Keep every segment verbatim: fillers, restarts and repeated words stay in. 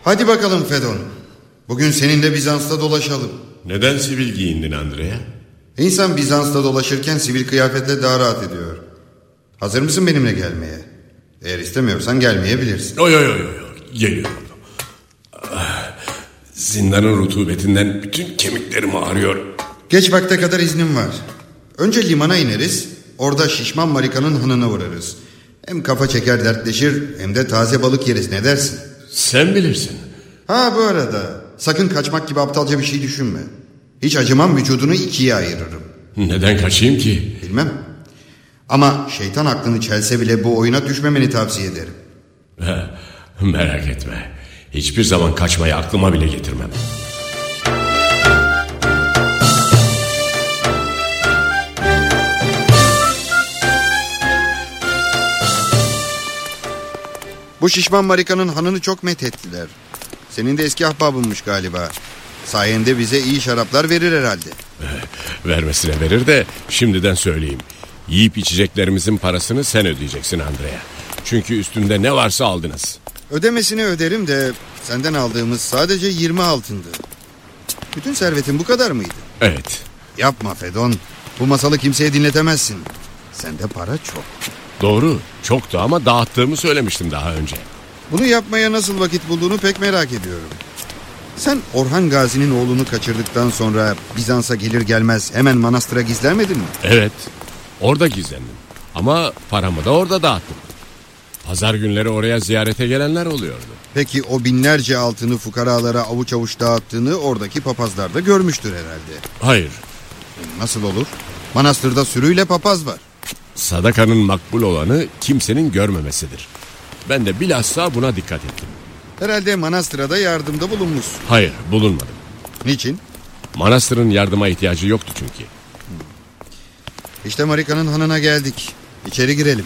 Hadi bakalım Fedon. Bugün seninle Bizans'ta dolaşalım. Neden sivil giyindin Andrea? İnsan Bizans'ta dolaşırken sivil kıyafetle daha rahat ediyor. Hazır mısın benimle gelmeye? Eğer istemiyorsan gelmeyebilirsin. Yo yo yo yo. Geliyorum. Zindanın rutubetinden bütün kemiklerim ağrıyor. Geç vakte kadar iznim var. Önce limana ineriz. Orada şişman Marika'nın hanına uğrarız. Hem kafa çeker dertleşir hem de taze balık yeriz, ne dersin? Sen bilirsin. Ha bu arada sakın kaçmak gibi aptalca bir şey düşünme. Hiç acımam, vücudunu ikiye ayırırım. Neden kaçayım ki? Bilmem. Ama şeytan aklını çelse bile bu oyuna düşmemeni tavsiye ederim. Merak etme. Hiçbir zaman kaçmayı aklıma bile getirmem. Bu şişman Marika'nın hanını çok methettiler. Senin de eski ahbabınmış galiba. Sayende bize iyi şaraplar verir herhalde. Vermesine verir de şimdiden söyleyeyim. Yiyip içeceklerimizin parasını sen ödeyeceksin Andrea. Çünkü üstünde ne varsa aldınız. Ödemesini öderim de senden aldığımız sadece yirmi altındı. Bütün servetin bu kadar mıydı? Evet. Yapma Fedon. Bu masalı kimseye dinletemezsin. Sende para çok. Doğru. Çoktu ama dağıttığımı söylemiştim daha önce. Bunu yapmaya nasıl vakit bulduğunu pek merak ediyorum. Sen Orhan Gazi'nin oğlunu kaçırdıktan sonra Bizans'a gelir gelmez hemen manastıra gizlenmedin mi? Evet. Orada gizlendim. Ama paramı da orada dağıttım. Pazar günleri oraya ziyarete gelenler oluyordu. Peki o binlerce altını fukaralara avuç avuç dağıttığını oradaki papazlar da görmüştür herhalde. Hayır. Nasıl olur? Manastırda sürüyle papaz var. Sadakanın makbul olanı kimsenin görmemesidir. Ben de bilhassa buna dikkat ettim. Herhalde manastıra da yardımda bulunmuş. Hayır, bulunmadım. Niçin? Manastırın yardıma ihtiyacı yoktu çünkü. İşte Marika'nın hanına geldik. İçeri girelim.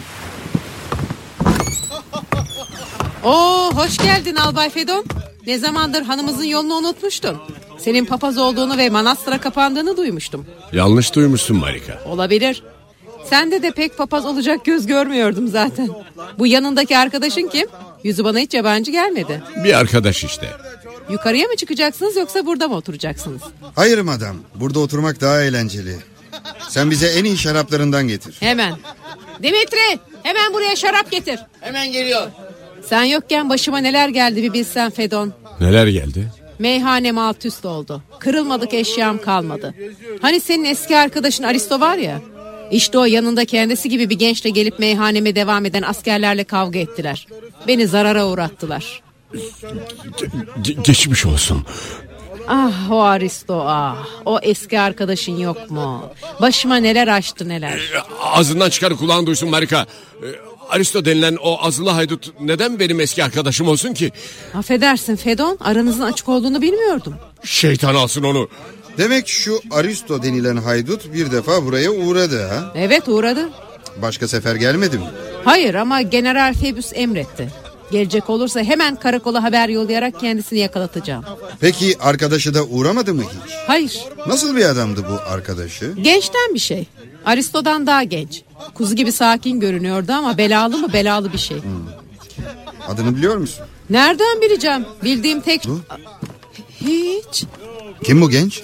Oo, hoş geldin Albay Fedon. Ne zamandır hanımızın yolunu unutmuştun. Senin papaz olduğunu ve manastıra kapandığını duymuştum. Yanlış duymuşsun Marika. Olabilir. Sende de pek papaz olacak göz görmüyordum zaten. Bu yanındaki arkadaşın kim? Yüzü bana hiç yabancı gelmedi. Bir arkadaş işte. Yukarıya mı çıkacaksınız yoksa burada mı oturacaksınız? Hayır madam, burada oturmak daha eğlenceli. Sen bize en iyi şaraplarından getir. Hemen. Dimitri, hemen buraya şarap getir. Hemen geliyor. Sen yokken başıma neler geldi bir bilsen Fedon. Neler geldi? Meyhanem alt üst oldu. Kırılmadık eşyam kalmadı. Hani senin eski arkadaşın Aristo var ya. İşte o yanında kendisi gibi bir gençle gelip meyhaneme devam eden askerlerle kavga ettiler. Beni zarara uğrattılar. Ge- geçmiş olsun. Ah o Aristo ah. O eski arkadaşın yok mu? Başıma neler açtı neler. E, ağzından çıkar kulağın duysun Marika. E, Aristo denilen o azılı haydut neden benim eski arkadaşım olsun ki? Affedersin Fedon, aranızın açık olduğunu bilmiyordum. Şeytan alsın onu. Demek şu Aristo denilen haydut bir defa buraya uğradı ha? Evet uğradı. Başka sefer gelmedi mi? Hayır ama General Phoebus emretti. Gelecek olursa hemen karakola haber yollayarak kendisini yakalatacağım. Peki arkadaşı da uğramadı mı hiç? Hayır. Nasıl bir adamdı bu arkadaşı? Gençten bir şey. Aristo'dan daha genç. Kuzu gibi sakin görünüyordu ama belalı mı belalı bir şey. Hmm. Adını biliyor musun? Nereden bileceğim? Bildiğim tek... Bu? Hiç. Kim bu genç?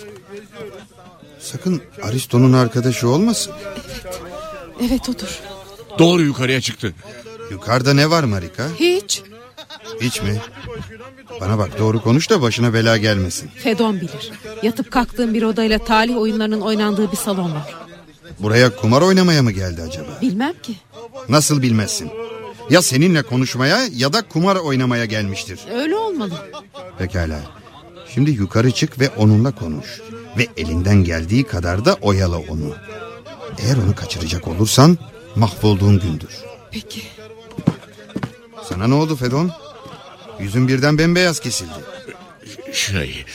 Sakın Aristo'nun arkadaşı olmasın. Evet. Evet odur. Doğru yukarıya çıktı. Yukarıda ne var Marika? Hiç. Hiç mi? Bana bak, doğru konuş da başına bela gelmesin. Fedon bilir. Yatıp kalktığım bir odayla talih oyunlarının oynandığı bir salon var. Buraya kumar oynamaya mı geldi acaba? Bilmem ki. Nasıl bilmezsin? Ya seninle konuşmaya ya da kumar oynamaya gelmiştir. Öyle olmalı. Pekala. Şimdi yukarı çık ve onunla konuş. Ve elinden geldiği kadar da oyala onu. Eğer onu kaçıracak olursan mahvolduğun gündür. Peki. Sana ne oldu Fedon? Yüzün birden bembeyaz kesildi. Şey...